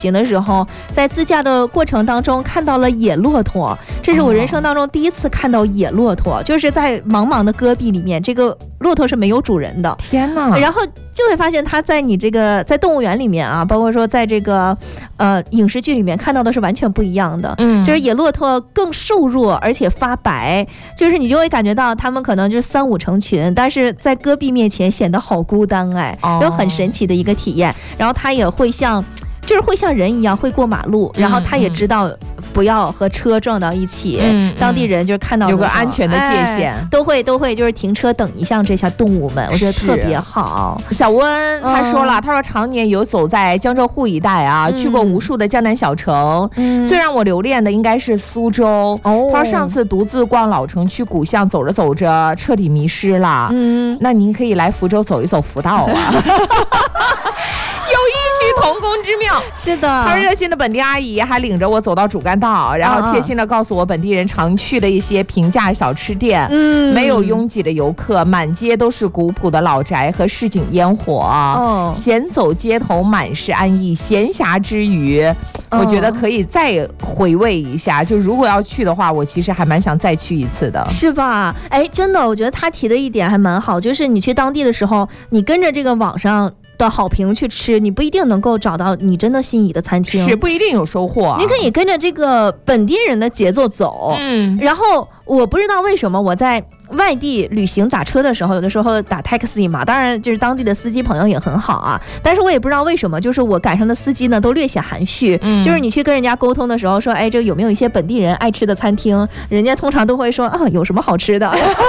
行的时候，在自驾的过程当中看到了野骆驼，这是我人生当中第一次看到野骆驼，就是在茫茫的戈壁里面，这个骆驼是没有主人的。 天哪！ 然后就会发现它在你这个在动物园里面啊，包括说在这个影视剧里面看到的是完全不一样的。就是野骆驼更瘦弱而且发白，就是你就会感觉到它们可能就是3-5成群，但是在戈壁面前显得好孤单哎，有很神奇的一个体验。然后它也会像人一样会过马路，然后他也知道不要和车撞到一起。当地人就是看到有个安全的界限， 都会就是停车等一下这些动物们，我觉得特别好。 小温他说了，他说常年游走在江浙沪一带啊，去过无数的江南小城，最让我留恋的应该是苏州。他说上次独自逛老城区古巷，走着走着彻底迷失了。那您可以来福州走一走福道啊。有异曲同工之妙。 是的， 他热心的本地阿姨还领着我走到主干道，然后贴心的告诉我本地人常去的一些平价小吃店，没有拥挤的游客，满街都是古朴的老宅和市井烟火，闲走街头满是安逸。闲暇之余，我觉得可以再回味一下，就如果要去的话，我其实还蛮想再去一次的， 是吧？哎，真的，我觉得他提的一点还蛮好，就是你去当地的时候，你跟着这个网上的好评去吃，你不一定能够找到你真的心仪的餐厅， 是不一定有收获。 你可以跟着这个本地人的节奏走，然后我不知道为什么我在外地旅行打车的时候，有的时候打 taxi 嘛，当然就是当地的司机朋友也很好啊，但是我也不知道为什么，就是我赶上的司机呢都略显含蓄，就是你去跟人家沟通的时候说，哎，这有没有一些本地人爱吃的餐厅，人家通常都会说啊，有什么好吃的。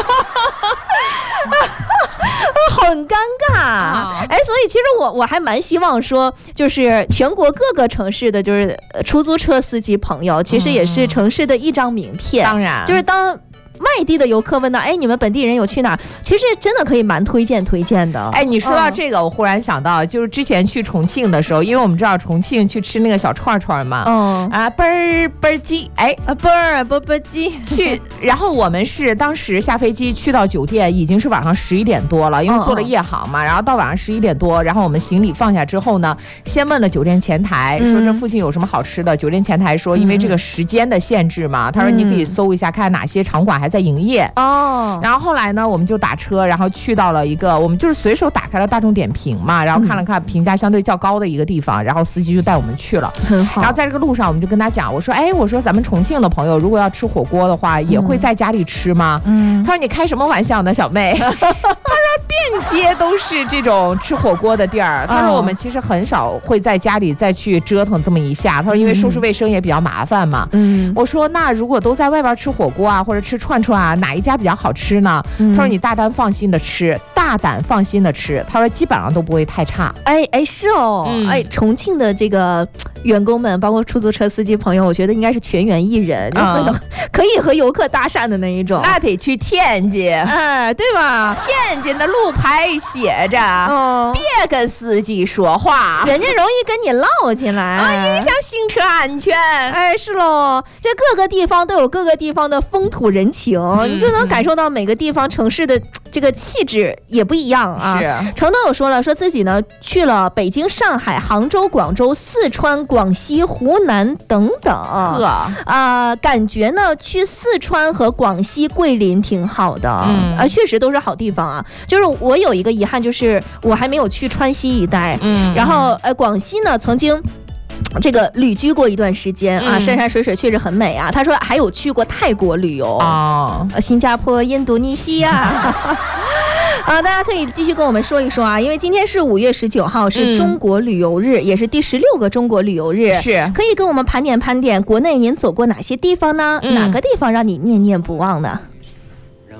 很尴尬，哎，所以其实我还蛮希望说，就是全国各个城市的就是出租车司机朋友，其实也是城市的一张名片。 当然， 就是当外地的游客问到，哎，你们本地人有去哪儿？其实真的可以蛮推荐的。 哎，你说到这个，我忽然想到，就是之前去重庆的时候，因为我们知道重庆去吃那个小串串嘛，啵啵鸡，哎，啵鸡去，然后我们是当时下飞机去到酒店已经是晚上11点多了，因为坐了夜航嘛，然后到晚上11点多，然后我们行李放下之后呢，先问了酒店前台，说这附近有什么好吃的。酒店前台说，因为这个时间的限制嘛，他说你可以搜一下看哪些场馆还在营业。然后后来呢，我们就打车，然后去到了一个，我们就是随手打开了大众点评嘛，然后看了看评价相对较高的一个地方，然后司机就带我们去了， 很好。 然后在这个路上，我们就跟他讲，我说咱们重庆的朋友如果要吃火锅的话，也会在家里吃吗？他说你开什么玩笑呢，小妹？他说遍街都是这种吃火锅的地儿。他说我们其实很少会在家里再去折腾这么一下。他说因为收拾卫生也比较麻烦嘛。我说那如果都在外边吃火锅啊，或者吃串串啊，哪一家比较好吃呢？他说你大胆放心的吃。他说基本上都不会太差。 哎，是哦。哎，重庆的这个员工们，包括出租车司机朋友，我觉得应该是全员艺人，可以和游客搭讪的那一种。 那得去天津， 对吧？ 天津的路牌写着，别跟司机说话， 人家容易跟你唠起来， 影响行车安全。 哎，是喽，这各个地方都有各个地方的风土人情，你就能感受到每个地方城市的这个气质也不一样啊。 是， 程东有说了，说自己呢去了北京、上海、杭州、广州、四川、广西、湖南等等，感觉呢去四川和广西、桂林挺好的，确实都是好地方啊。就是我有一个遗憾，就是我还没有去川西一带，然后广西呢曾经这个旅居过一段时间啊，山山水水确实很美啊。他说还有去过泰国旅游新加坡、印度尼西亚。大家可以继续跟我们说一说啊，因为今天是5月19号，是中国旅游日，也是第16个中国旅游日， 是可以跟我们盘点国内您走过哪些地方呢？哪个地方让你念念不忘呢？